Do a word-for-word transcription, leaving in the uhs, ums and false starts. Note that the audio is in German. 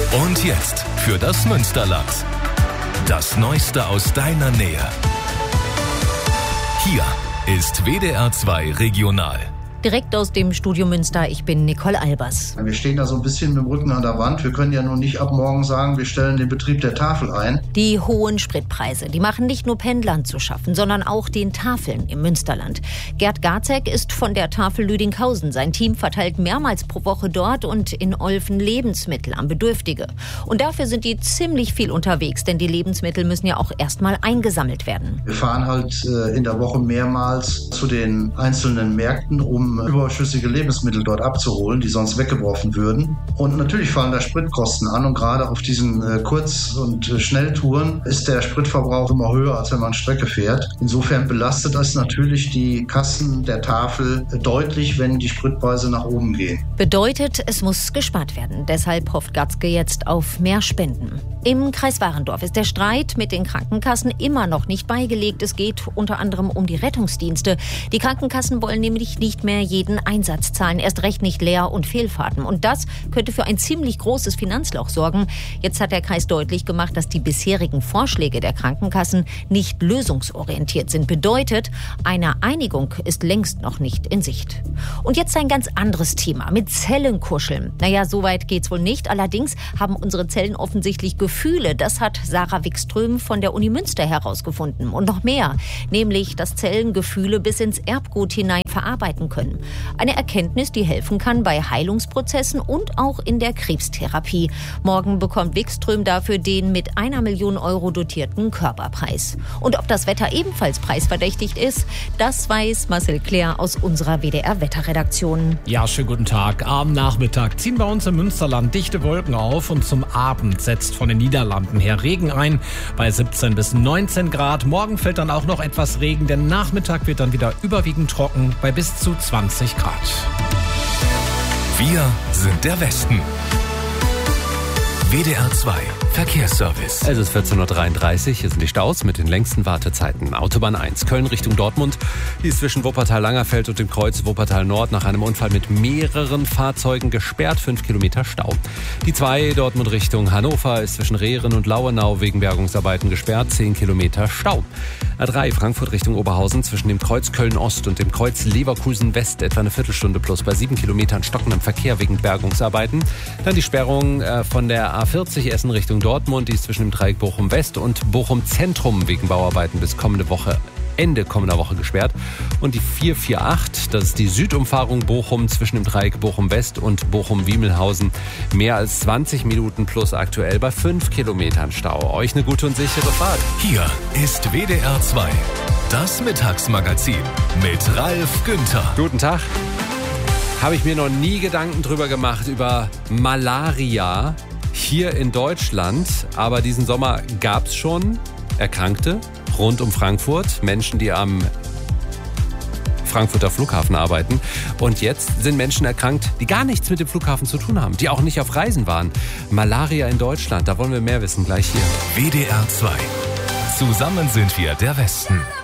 Und jetzt für das Münsterland. Das Neueste aus deiner Nähe. Hier ist W D R zwei Regional. Direkt aus dem Studio Münster, ich bin Nicole Albers. Wir stehen da so ein bisschen mit dem Rücken an der Wand. Wir können ja nun nicht ab morgen sagen, wir stellen den Betrieb der Tafel ein. Die hohen Spritpreise, die machen nicht nur Pendlern zu schaffen, sondern auch den Tafeln im Münsterland. Gerd Garzek ist von der Tafel Lüdinghausen. Sein Team verteilt mehrmals pro Woche dort und in Olfen Lebensmittel an Bedürftige. Und dafür sind die ziemlich viel unterwegs, denn die Lebensmittel müssen ja auch erstmal eingesammelt werden. Wir fahren halt äh, in der Woche mehrmals zu den einzelnen Märkten, um überschüssige Lebensmittel dort abzuholen, die sonst weggeworfen würden. Und natürlich fallen da Spritkosten an und gerade auf diesen äh, Kurz- und äh, Schnelltouren ist der Spritverbrauch immer höher, als wenn man Strecke fährt. Insofern belastet das natürlich die Kassen der Tafel äh, deutlich, wenn die Spritpreise nach oben gehen. Bedeutet, es muss gespart werden. Deshalb hofft Gatzke jetzt auf mehr Spenden. Im Kreis Warendorf ist der Streit mit den Krankenkassen immer noch nicht beigelegt. Es geht unter anderem um die Rettungsdienste. Die Krankenkassen wollen nämlich nicht mehr jeden Einsatz zahlen, erst recht nicht Leer- und Fehlfahrten. Und das könnte für ein ziemlich großes Finanzloch sorgen. Jetzt hat der Kreis deutlich gemacht, dass die bisherigen Vorschläge der Krankenkassen nicht lösungsorientiert sind. Bedeutet, eine Einigung ist längst noch nicht in Sicht. Und jetzt ein ganz anderes Thema, mit Zellenkuscheln. Naja, so weit geht's wohl nicht. Allerdings haben unsere Zellen offensichtlich Gefühle. Das hat Sarah Wikström von der Uni Münster herausgefunden. Und noch mehr, nämlich, dass Zellen Gefühle bis ins Erbgut hinein verarbeiten können. Eine Erkenntnis, die helfen kann bei Heilungsprozessen und auch in der Krebstherapie. Morgen bekommt Wikström dafür den mit einer Million Euro dotierten Körperpreis. Und ob das Wetter ebenfalls preisverdächtigt ist, das weiß Marcel Claire aus unserer W D R-Wetterredaktion. Ja, schönen guten Tag. Am Nachmittag ziehen bei uns im Münsterland dichte Wolken auf und zum Abend setzt von den Niederlanden her Regen ein bei siebzehn bis neunzehn Grad. Morgen fällt dann auch noch etwas Regen, der Nachmittag wird dann wieder überwiegend trocken bei bis zu zwanzig Grad. Wir sind der Westen. W D R zwei Verkehrsservice. Es ist vierzehn Uhr dreiunddreißig, hier sind die Staus mit den längsten Wartezeiten. Autobahn eins, Köln Richtung Dortmund. Die ist zwischen Wuppertal-Langerfeld und dem Kreuz Wuppertal-Nord nach einem Unfall mit mehreren Fahrzeugen gesperrt, fünf Kilometer Stau. Die zwei, Dortmund Richtung Hannover, ist zwischen Rehren und Lauenau wegen Bergungsarbeiten gesperrt, zehn Kilometer Stau. A drei, Frankfurt Richtung Oberhausen, zwischen dem Kreuz Köln-Ost und dem Kreuz Leverkusen-West etwa eine Viertelstunde plus bei sieben Kilometern stockendem Verkehr wegen Bergungsarbeiten. Dann die Sperrung äh, von der A vierzig Essen Richtung Dortmund, die ist zwischen dem Dreieck Bochum-West und Bochum-Zentrum wegen Bauarbeiten bis kommende Woche, Ende kommender Woche gesperrt. Und die vier vier acht, das ist die Südumfahrung Bochum zwischen dem Dreieck Bochum-West und Bochum-Wiemelhausen. Mehr als zwanzig Minuten plus aktuell bei fünf Kilometern Stau. Euch eine gute und sichere Fahrt. Hier ist W D R zwei, das Mittagsmagazin mit Ralf Günther. Guten Tag. Habe ich mir noch nie Gedanken drüber gemacht, über Malaria hier in Deutschland. Aber diesen Sommer gab es schon Erkrankte rund um Frankfurt, Menschen, die am Frankfurter Flughafen arbeiten. Und jetzt sind Menschen erkrankt, die gar nichts mit dem Flughafen zu tun haben, die auch nicht auf Reisen waren. Malaria in Deutschland, da wollen wir mehr wissen, gleich hier. W D R zwei. Zusammen sind wir der Westen.